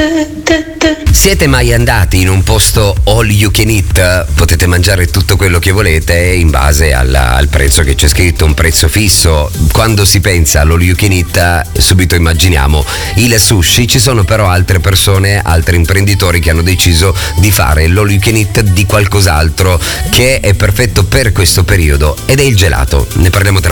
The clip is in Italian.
Siete mai andati in un posto all you can eat? Potete mangiare tutto quello che volete in base al prezzo che c'è scritto, un prezzo fisso. Quando si pensa all'all you can eat, subito immaginiamo il sushi. Ci sono però altre persone, altri imprenditori che hanno deciso di fare l'all you can eat di qualcos'altro che è perfetto per questo periodo, ed è il gelato. Ne parliamo tra